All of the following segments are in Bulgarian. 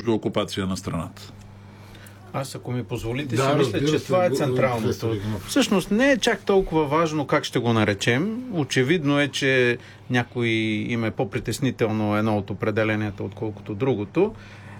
между окупация на страната. Аз, ако ми позволите, си мисля, че това е централното. Всъщност не е чак толкова важно как ще го наречем. Очевидно е, че някой им е по-притеснително едно от определенията, отколкото другото.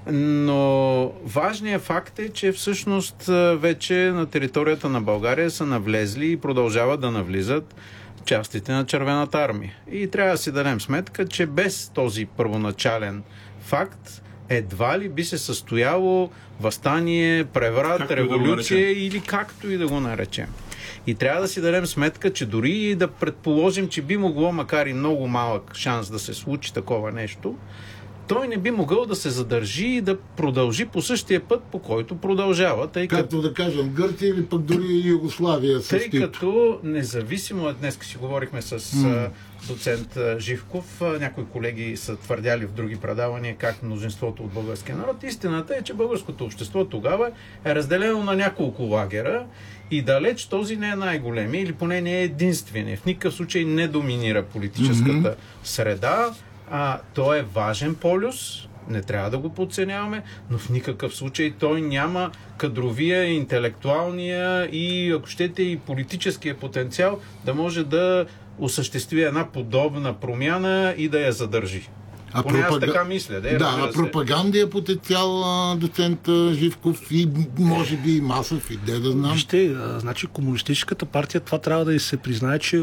Но важният факт е, че всъщност вече на територията на България са навлезли и продължават да навлизат частите на Червената армия. И трябва да си дадем сметка, че без този първоначален факт едва ли би се състояло въстание, преврат, революция или както и да го наречем. И трябва да си дадем сметка, че дори и да предположим, че би могло, макар и много малък шанс да се случи такова нещо, той не би могъл да се задържи и да продължи по същия път, по който продължава. Както да кажем, Гърция или пък дори Югославия. Тъй като независимо, днес си говорихме с доцент Живков, някои колеги са твърдяли в други предавания как мнозинството от българския народ. Истината е, че българското общество тогава е разделено на няколко лагера и далеч този не е най-големия или поне не е единствения. В никакъв случай не доминира политическата среда. Той е важен полюс, не трябва да го подценяваме, но в никакъв случай той няма кадровия, интелектуалния и, ако щете, и политическия потенциал да може да осъществи една подобна промяна и да я задържи. Поне аз така мисля. Пропагандия потенциал, доцент Живков, и може би и Масов, и да знам. Вижте, значи комунистическата партия, това трябва да се признае, че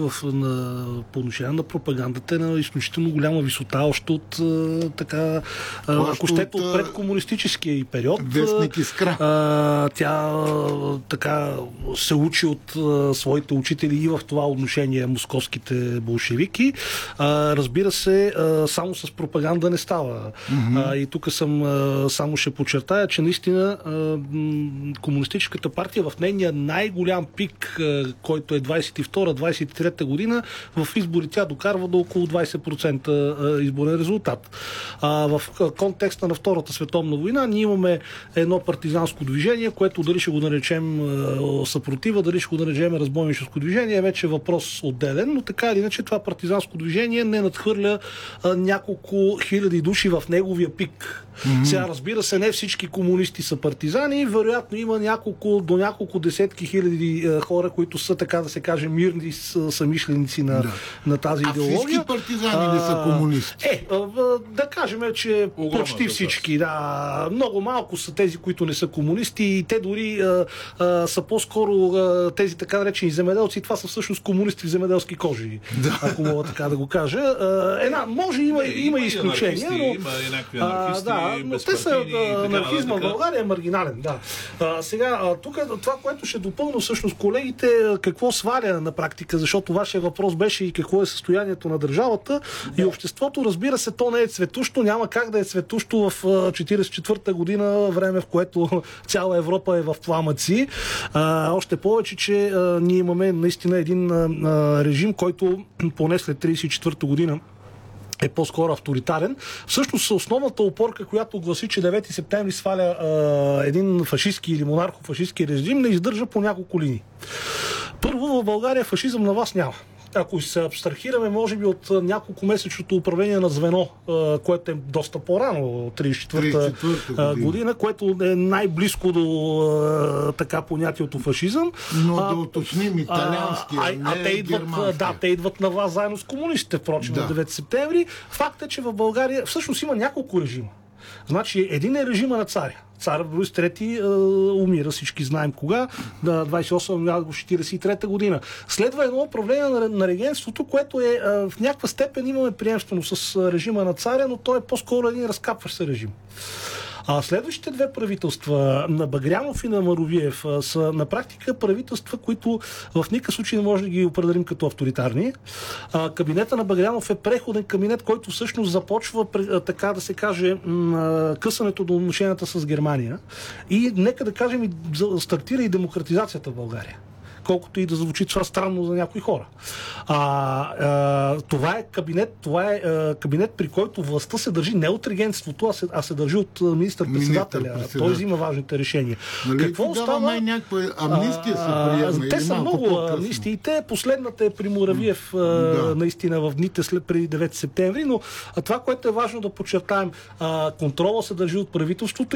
по отношение на пропагандата е на изключително голяма висота, още от така, ако щете, от предкомунистическия и период. Вестник Искра. Тя така се учи от своите учители и в това отношение московските болшевики. Разбира се, само с пропаганда не става. И тук само ще подчертая, че наистина комунистическата партия в нейния най-голям пик, който е 22-23 година, в избори тя докарва до около 20% изборен резултат. В контекста на Втората световна война ние имаме едно партизанско движение, което дали ще го наречем съпротива, дали ще го наречем разбойническо движение, вече е въпрос отделен, но така или иначе това партизанско движение не надхвърля няколко хиляди души в неговия пик. Сега, разбира се, не всички комунисти са партизани, вероятно има до няколко десетки хиляди хора, които са, така да се каже, мирни самишленици на тази идеология. Всички партизани не са комунисти. Да кажем, че почти всички. Много малко са тези, които не са комунисти, и те дори са по-скоро тези така наречени земеделци. Това са всъщност комунисти в земеделски кожи, ако мога така да го кажа. Може има и изключения, но има и някакви анархисти, но те са анархизма в България е маргинален. Сега, тук това, което ще допълня всъщност колегите, какво сваля на практика, защото вашия въпрос беше и какво е състоянието на държавата и обществото. Разбира се, то не е цветущо, няма как да е цветущо в 1944 година, време, в което цяла Европа е в пламъци. Още повече, че ние имаме наистина един режим, който поне след 1934 година е по-скоро авторитарен. Всъщност основната опорка, която гласи, че 9 септември сваля един фашистски или монархо-фашистски режим, не издържа по няколко линии. Първо, в България фашизъм на вас няма. Ако се абстрахираме, може би, от няколко месечното управление на звено, което е доста по-рано, 1934 година, което е най-близко до така понятието фашизъм. Но да уточним, италианския, не германския. Те идват на вас заедно с комунистите, впрочем, на 9 септември. Факт е, че в България всъщност има няколко режима. Значи, един е режима на царя. Цар Борис III умира, всички знаем кога, 28 август 1943 година. Следва едно управление на регенството, което е в някаква степен имаме приемствено с режима на царя, но той е по-скоро един разкапващ се режим. Следващите две правителства на Багрянов и на Маровиев са на практика правителства, които в никакъв случай не може да ги определим като авторитарни. Кабинета на Багрянов е преходен кабинет, който всъщност започва, така да се каже, късането до отношенията с Германия. И нека да кажем, стартира и демократизацията в България. Колкото и да звучи това странно за някои хора. Това е кабинет, при който властта се държи не от регентството, а се държи от министър-председателя. Той взима важните решения. Какво остава? Някаква амнистия се приема. Те са много амнистиите. Последната е при Муравиев, наистина в дните след преди 9 септември, но това, което е важно да подчертаем, контрола се държи от правителството